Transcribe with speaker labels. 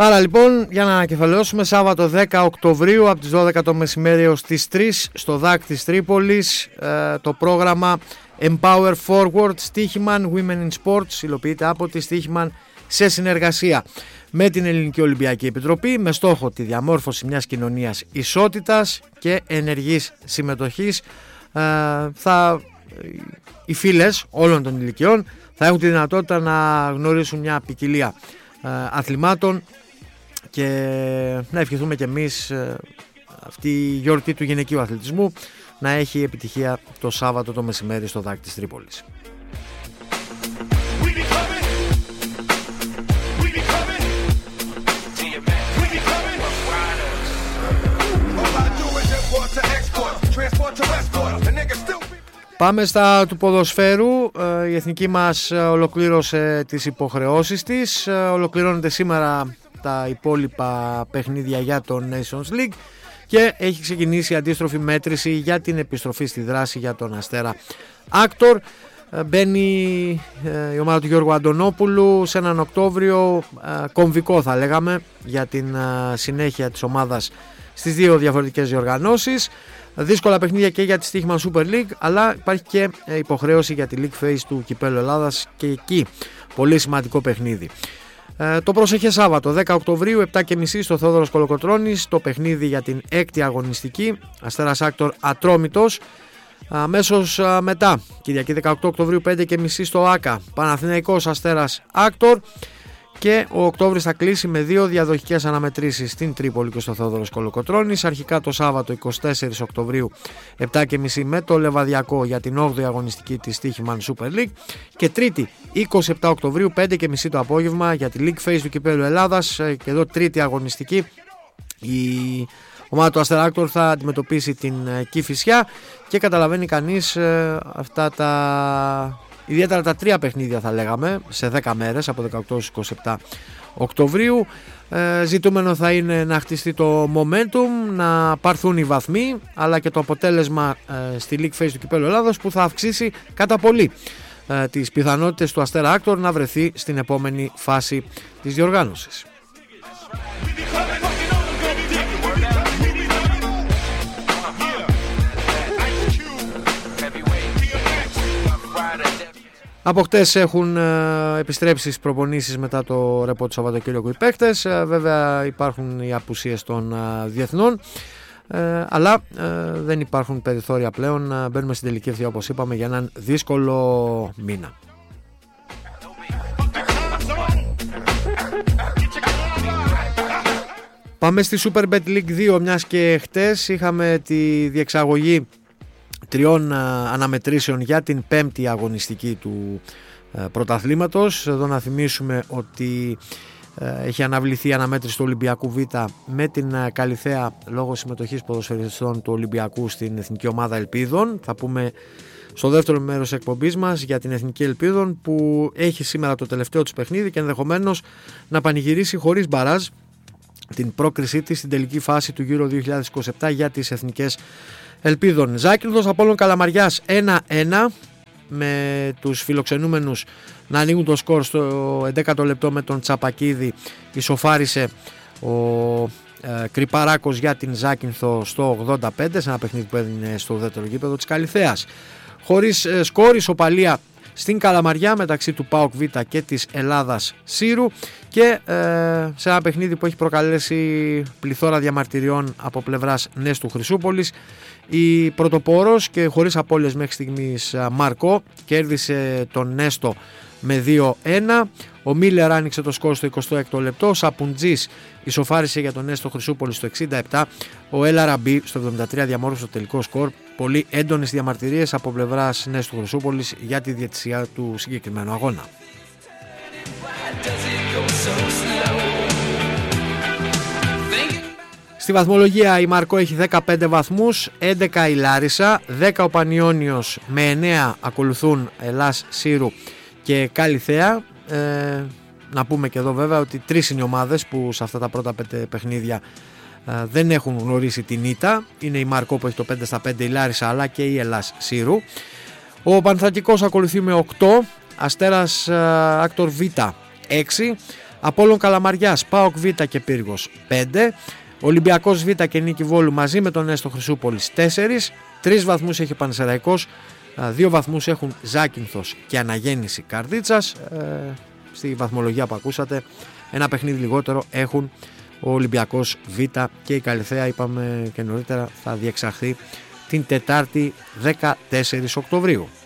Speaker 1: Άρα λοιπόν, για να ανακεφαλαιώσουμε, Σάββατο 10 Οκτωβρίου από τις 12 το μεσημέρι έως τις 3 στο ΔΑΚ της Τρίπολης, το πρόγραμμα Empower Forward Στίχημαν Women in Sports υλοποιείται από τη Στίχημαν σε συνεργασία με την Ελληνική Ολυμπιακή Επιτροπή με στόχο τη διαμόρφωση μιας κοινωνίας ισότητας και ενεργής συμμετοχής. Οι φίλες όλων των ηλικιών θα έχουν τη δυνατότητα να γνωρίσουν μια ποικιλία αθλημάτων και να ευχηθούμε και εμείς αυτή η γιορτή του γυναικείου αθλητισμού να έχει επιτυχία το Σάββατο το μεσημέρι στο ΔΑΚ της Τρίπολης. Πάμε στα του ποδοσφαίρου. Η εθνική μας ολοκλήρωσε τις υποχρεώσεις της. Ολοκληρώνεται σήμερα τα υπόλοιπα παιχνίδια για το Nations League και έχει ξεκινήσει η αντίστροφη μέτρηση για την επιστροφή στη δράση για τον Αστέρα Άκτορ. Μπαίνει η ομάδα του Γιώργου Αντωνόπουλου σε έναν Οκτώβριο κομβικό, θα λέγαμε, για την συνέχεια της ομάδας στις δύο διαφορετικές διοργανώσεις. Δύσκολα παιχνίδια και για τη Στίχημαν Super League, αλλά υπάρχει και υποχρέωση για τη League Phase του Κυπέλλου Ελλάδας και εκεί πολύ σημαντικό παιχνίδι. Το προσεχές Σάββατο 10 Οκτωβρίου 7.30 στο Θόδωρος Κολοκοτρώνης το παιχνίδι για την 6η αγωνιστική Αστέρας Άκτορ Ατρόμητος. Αμέσως μετά Κυριακή 18 Οκτωβρίου 5.30 στο ΆΚΑ Παναθηναϊκός Αστέρας Άκτορ. Και ο Οκτώβρης θα κλείσει με δύο διαδοχικές αναμετρήσεις στην Τρίπολη και στο Θόδωρος Κολοκοτρώνης. Αρχικά το Σάββατο 24 Οκτωβρίου 7.30 με το Λεβαδιακό για την 8η αγωνιστική της Στίχημαν Super League. Και Τρίτη 27 Οκτωβρίου 5.30 το απόγευμα για τη League Phase του Κυπέλλου Ελλάδας. Και εδώ τρίτη αγωνιστική η ομάδα του Αστέρα Άκτορ θα αντιμετωπίσει την Κηφισιά και καταλαβαίνει κανείς ιδιαίτερα τα τρία παιχνίδια, θα λέγαμε, σε 10 μέρες από 18-27 Οκτωβρίου. Ζητούμενο θα είναι να χτιστεί το momentum, να πάρθουν οι βαθμοί, αλλά και το αποτέλεσμα στη League Phase του Κυπέλλου Ελλάδος που θα αυξήσει κατά πολύ τις πιθανότητες του Αστέρα Άκτορ να βρεθεί στην επόμενη φάση της διοργάνωσης. Από χτες έχουν επιστρέψει στις προπονήσεις μετά το ρεπό του Σαββατοκύριακου οι παίκτες. Βέβαια υπάρχουν οι απουσίες των διεθνών, αλλά δεν υπάρχουν περιθώρια πλέον. Μπαίνουμε στην τελική ευθεία, όπως είπαμε, για έναν δύσκολο μήνα. Πάμε στη Super Bet League 2, μιας και χτες είχαμε τη διεξαγωγή τριών αναμετρήσεων για την πέμπτη αγωνιστική του πρωταθλήματος. Εδώ να θυμίσουμε ότι έχει αναβληθεί η αναμέτρηση του Ολυμπιακού Β με την Καλιθέα λόγω συμμετοχής ποδοσφαιριστών του Ολυμπιακού στην Εθνική Ομάδα Ελπίδων. Θα πούμε στο δεύτερο μέρος εκπομπής μας για την Εθνική Ελπίδων που έχει σήμερα το τελευταίο της παιχνίδι και ενδεχομένως να πανηγυρίσει χωρίς μπαράζ την πρόκρισή της στην τελική φάση του Euro 2027 για τις Εθνικές Ελπίδων. Ζάκυνθος Απόλλων Καλαμαριάς 1-1 με τους φιλοξενούμενους να ανοίγουν το σκορ στο 11ο λεπτό με τον Τσαπακίδη. Ισοφάρισε ο Κρυπαράκος για την Ζάκυνθο στο 85 σε ένα παιχνίδι που έδινε στο δεύτερο γήπεδο της Καλιθέας. Χωρίς σκορ ισοπαλία στην Καλαμαριά μεταξύ του ΠΑΟΚ Β και της Ελλάδας Σύρου και σε ένα παιχνίδι που έχει προκαλέσει πληθώρα διαμαρτυριών από πλευράς Νέστου Χρυσούπολης, η πρωτοπόρος και χωρίς απώλειες μέχρι στιγμής Μαρκό κέρδισε τον Νέστο με 2-1. Ο Μίλερ άνοιξε το σκορ στο 26ο λεπτό. Ο Σαπουντζής ισοφάρισε για τον Νέστο Χρυσούπολη στο 67. Ο Ελαραμπή στο 73 διαμόρφωσε το τελικό σκορ. Πολύ έντονες διαμαρτυρίες από πλευράς Νέστου Χρυσούπολης για τη διαιτησία του συγκεκριμένου αγώνα. Στη βαθμολογία η Μαρκό έχει 15 βαθμούς, 11 η Λάρισα, 10 ο Πανιώνιος με 9 ακολουθούν Ελλάς Σύρου και Καλιθέα. Να πούμε και εδώ βέβαια ότι 3 είναι οι ομάδες που σε αυτά τα πρώτα 5 παιχνίδια δεν έχουν γνωρίσει την ήττα. Είναι η Μαρκό που έχει το 5-5, η Λάρισα αλλά και η Ελλάς Σύρου. Ο Πανθρακικός ακολουθεί με 8, Αστέρας Άκτορ Β 6, Απόλλων Καλαμαριάς, ΠΑΟΚ Β και Πύργος 5. Ολυμπιακός Β και Νίκη Βόλου μαζί με τον Έστω Χρυσούπολης 4. 3 βαθμούς έχει ο Πανσεραϊκός, 2 βαθμούς έχουν Ζάκυνθος και Αναγέννηση Καρδίτσας. Στη βαθμολογία που ακούσατε, ένα παιχνίδι λιγότερο έχουν ο Ολυμπιακός Β και η Καλιθέα, είπαμε και νωρίτερα, θα διεξαχθεί την Τετάρτη 14 Οκτωβρίου.